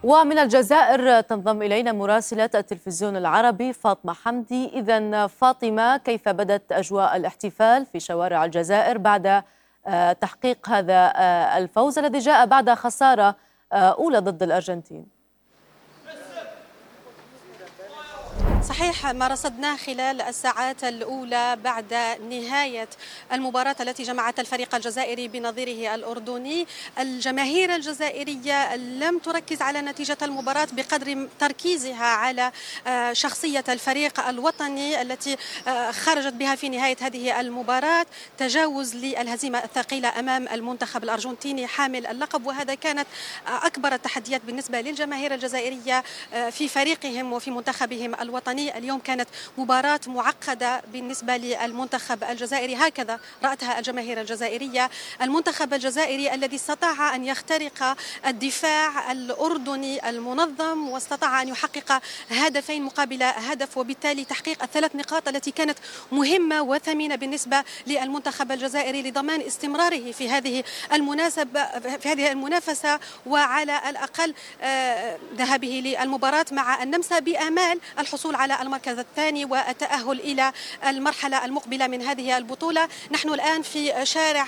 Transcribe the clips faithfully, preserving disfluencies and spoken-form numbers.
ومن الجزائر تنضم إلينا مراسلة التلفزيون العربي فاطمة حمدي. إذن فاطمة، كيف بدت أجواء الاحتفال في شوارع الجزائر بعد تحقيق هذا الفوز الذي جاء بعد خسارة أولى ضد الأرجنتين؟ صحيح، ما رصدناه خلال الساعات الأولى بعد نهاية المباراة التي جمعت الفريق الجزائري بنظيره الأردني، الجماهير الجزائرية لم تركز على نتيجة المباراة بقدر تركيزها على شخصية الفريق الوطني التي خرجت بها في نهاية هذه المباراة، تجاوز للهزيمة الثقيلة أمام المنتخب الأرجنتيني حامل اللقب. وهذا كانت أكبر التحديات بالنسبة للجماهير الجزائرية في فريقهم وفي منتخبهم الوطني. اليوم كانت مباراة معقدة بالنسبة للمنتخب الجزائري، هكذا رأتها الجماهير الجزائرية. المنتخب الجزائري الذي استطاع أن يخترق الدفاع الأردني المنظم واستطاع أن يحقق هدفين مقابل هدف، وبالتالي تحقيق الثلاث نقاط التي كانت مهمة وثمينة بالنسبة للمنتخب الجزائري لضمان استمراره في هذه المناسبة في هذه المنافسة، وعلى الأقل ذهابه للمباراة مع النمسا بآمال الحصول على المركز الثاني والتأهل إلى المرحلة المقبلة من هذه البطولة. نحن الآن في شارع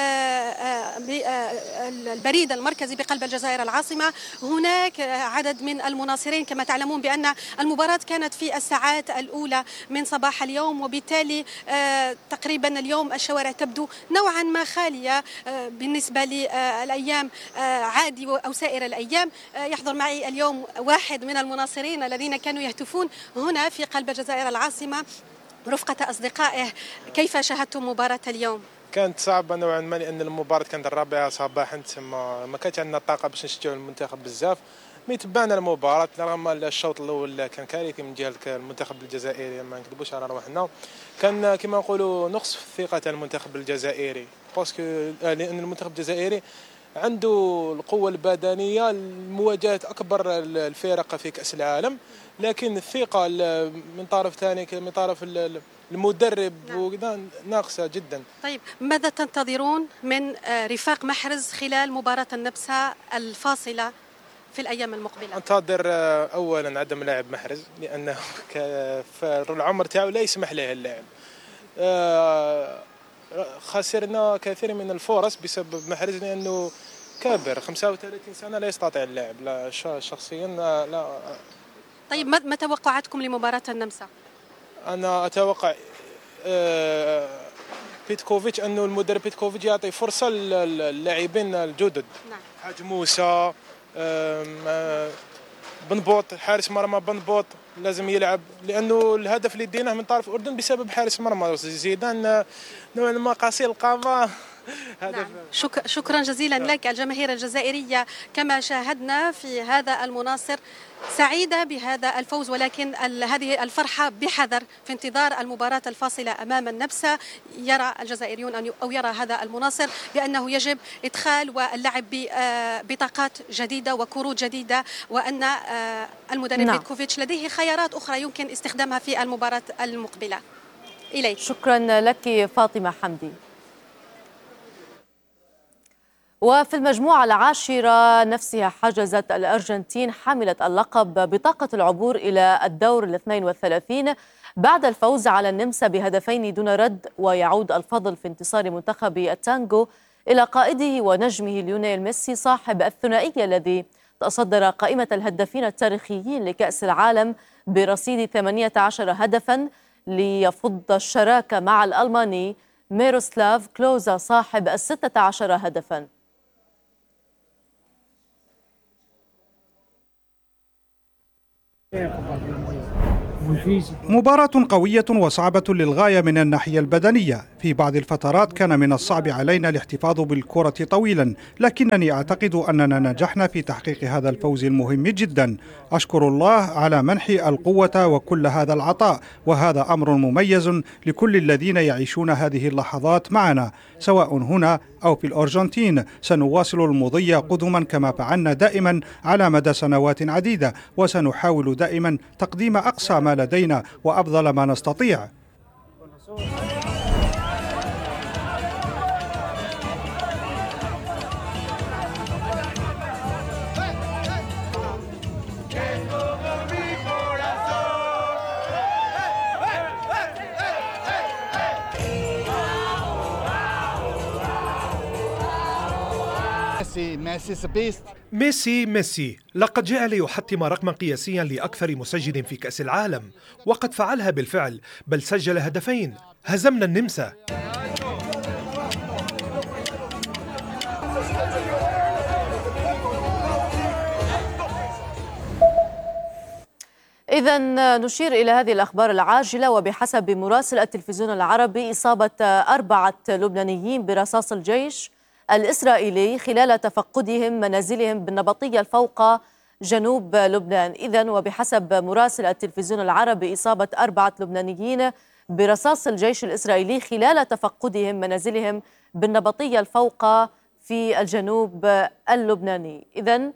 البريد المركزي بقلب الجزائر العاصمة. هناك عدد من المناصرين، كما تعلمون بأن المباراة كانت في الساعات الأولى من صباح اليوم، وبالتالي تقريبا اليوم الشوارع تبدو نوعا ما خالية بالنسبة للأيام عادي أو سائر الأيام. يحضر معي اليوم واحد من المناصرين الذين كانوا يهتفون هنا في قلب الجزائر العاصمة رفقة أصدقائه. كيف شاهدتم مباراة اليوم؟ كانت صعبة نوعا ما، لأن المباراة كانت الرابعة صباحا، تما ما كانت عندنا طاقة باش نشجعوا المنتخب بزاف. مي تبعنا المباراة رغم الشوط الأول كان كارثي من جهة المنتخب الجزائري، ما نكذبوش على روحنا. كان كما نقولوا نقص في ثقة المنتخب الجزائري، باسكو لأن المنتخب الجزائري عنده القوة البدنية لمواجهة أكبر الفرق في كأس العالم، لكن الثقة من طرف ثاني من طرف المدرب نعم. ناقصة جدا. طيب، ماذا تنتظرون من رفاق محرز خلال مباراة النمسا الفاصلة في الأيام المقبلة؟ انتظر أولا عدم لاعب محرز، لأنه العمر تاعو لا يسمح له اللاعب. خسرنا كثير من الفرص بسبب محرز، لأنه كابر خمسة وثلاثين سنة لا يستطيع اللعب. لا شخصيا لا. طيب، ما توقعاتكم لمباراة النمسا؟ أنا أتوقع بيتكوفيتش، أنه المدرب بيتكوفيتش يعطي فرصة للاعبين الجدد. نعم. حاج موسى، بنبوط حارس مرمى بنبوط لازم يلعب، لأنه الهدف اللي ديناه من طرف الأردن بسبب حارس مرمى زيدان نوعا ما قاسي القامة. نعم. شك... شكرا جزيلا لك. الجماهير الجزائرية كما شاهدنا في هذا المناصر سعيدة بهذا الفوز، ولكن ال... هذه الفرحة بحذر في انتظار المباراة الفاصلة أمام النمسا. يرى الجزائريون أن ي... أو يرى هذا المناصر بأنه يجب إدخال واللعب ببطاقات جديدة وكروت جديدة، وأن المدرب نعم. بيتكوفيتش لديه خيارات أخرى يمكن استخدامها في المباراة المقبلة. إليك. شكرا لك فاطمة حمدي. وفي المجموعة العاشرة نفسها حجزت الأرجنتين حاملة اللقب بطاقة العبور إلى الدور الاثنين والثلاثين بعد الفوز على النمسا بهدفين دون رد، ويعود الفضل في انتصار منتخب التانغو إلى قائده ونجمه ليونيل ميسي صاحب الثنائية الذي تصدر قائمة الهدافين التاريخيين لكأس العالم برصيد ثمانية عشر هدفا، ليفض الشراكة مع الألماني ميروسلاف كلوزا صاحب الستة عشر هدفا. مباراة قوية وصعبة للغاية من الناحية البدنية. في بعض الفترات كان من الصعب علينا الاحتفاظ بالكرة طويلا، لكنني أعتقد أننا نجحنا في تحقيق هذا الفوز المهم جدا. أشكر الله على منح القوة وكل هذا العطاء، وهذا أمر مميز لكل الذين يعيشون هذه اللحظات معنا سواء هنا أو في الأرجنتين. سنواصل المضي قدما كما فعلنا دائما على مدى سنوات عديدة، وسنحاول دائما تقديم أقصى ما لدينا وأفضل ما نستطيع. ميسي ميسي لقد جاء ليحطم رقما قياسيا لأكثر مسجل في كأس العالم، وقد فعلها بالفعل، بل سجل هدفين. هزمنا النمسا. إذن نشير إلى هذه الأخبار العاجلة. وبحسب مراسل التلفزيون العربي، إصابة أربعة لبنانيين برصاص الجيش الإسرائيلي خلال تفقدهم منازلهم بالنبطية الفوق جنوب لبنان. إذن وبحسب مراسل التلفزيون العربي، إصابة أربعة لبنانيين برصاص الجيش الإسرائيلي خلال تفقدهم منازلهم بالنبطية الفوق في الجنوب اللبناني. إذن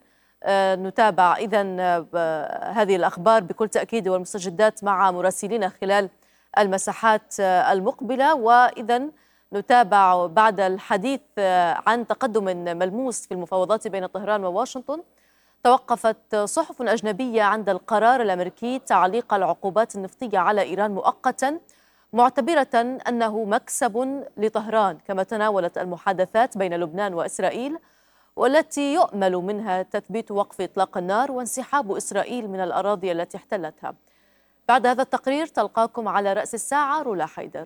نتابع إذن هذه الأخبار بكل تأكيد والمستجدات مع مراسلين خلال المساحات المقبلة. وإذن نتابع بعد الحديث عن تقدم ملموس في المفاوضات بين طهران وواشنطن. توقفت صحف أجنبية عند القرار الأمريكي تعليق العقوبات النفطية على إيران مؤقتا، معتبرة أنه مكسب لطهران. كما تناولت المحادثات بين لبنان وإسرائيل والتي يؤمل منها تثبيت وقف إطلاق النار وانسحاب إسرائيل من الأراضي التي احتلتها. بعد هذا التقرير تلقاكم على رأس الساعة رولا حيدر.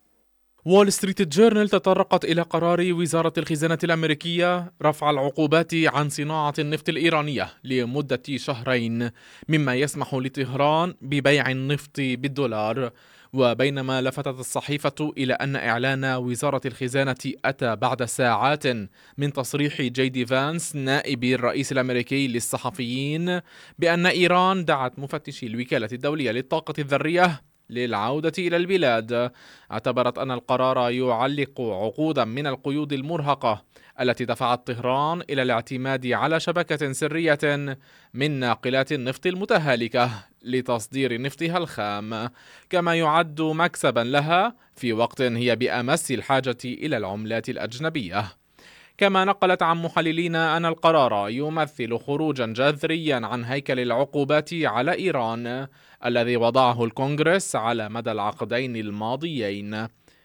وول ستريت جورنال تطرقت إلى قرار وزارة الخزانة الأمريكية رفع العقوبات عن صناعة النفط الإيرانية لمدة شهرين، مما يسمح لطهران ببيع النفط بالدولار. وبينما لفتت الصحيفة إلى أن إعلان وزارة الخزانة أتى بعد ساعات من تصريح جي دي فانس نائب الرئيس الأمريكي للصحفيين بأن إيران دعت مفتشي الوكالة الدولية للطاقة الذرية للعودة إلى البلاد، اعتبرت أن القرار يعلق عقودا من القيود المرهقة التي دفعت طهران إلى الاعتماد على شبكة سرية من ناقلات النفط المتهالكة لتصدير نفطها الخام، كما يعد مكسبا لها في وقت هي بأمس الحاجة إلى العملات الأجنبية. كما نقلت عن محللين أن القرار يمثل خروجا جذريا عن هيكل العقوبات على إيران الذي وضعه الكونغرس على مدى العقدين الماضيين.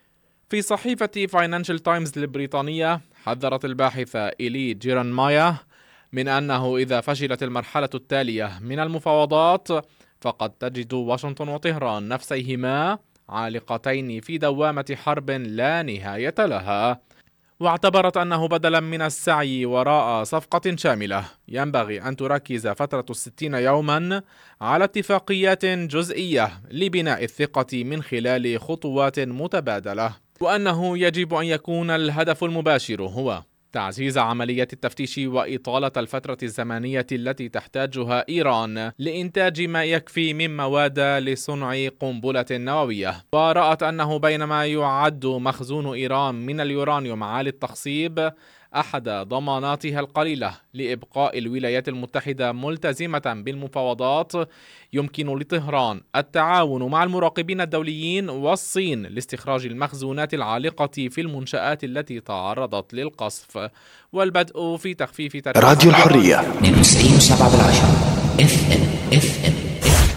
في صحيفة فاينانشال تايمز البريطانية حذرت الباحثة إيلي جيرانمايا من أنه إذا فشلت المرحلة التالية من المفاوضات فقد تجد واشنطن وطهران نفسيهما عالقتين في دوامة حرب لا نهاية لها. واعتبرت أنه بدلا من السعي وراء صفقة شاملة ينبغي أن تركز فترة الستين يوما على اتفاقيات جزئية لبناء الثقة من خلال خطوات متبادلة، وأنه يجب أن يكون الهدف المباشر هو تعزيز عملية التفتيش وإطالة الفترة الزمنية التي تحتاجها إيران لإنتاج ما يكفي من مواد لصنع قنبلة نووية. ورأت أنه بينما يعد مخزون إيران من اليورانيوم عالي التخصيب أحد ضماناتها القليلة لإبقاء الولايات المتحدة ملتزمة بالمفاوضات، يمكن لطهران التعاون مع المراقبين الدوليين والصين لاستخراج المخزونات العالقة في المنشآت التي تعرضت للقصف، والبدء في تخفيف راديو الحرية اثنين وتسعين وسبعة بالعشرة اف ام اف ام.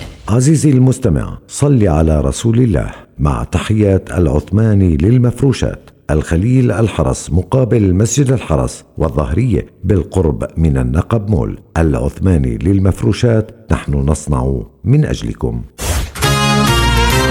عزيزي المستمع، صل على رسول الله. مع تحيات العثماني للمفروشات، الخليل الحرس مقابل مسجد الحرس والظهرية بالقرب من النقب مول. العثماني للمفروشات، نحن نصنع من أجلكم.